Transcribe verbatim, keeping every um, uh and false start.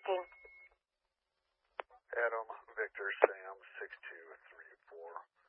tracking. Adam, Victor, Sam, six two three four.